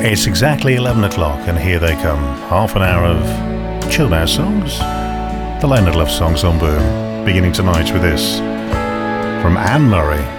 It's exactly 11 o'clock, and here they come. Half an hour of chilled out songs. The Leonard Love songs on Boom. Beginning tonight with this from Anne Murray.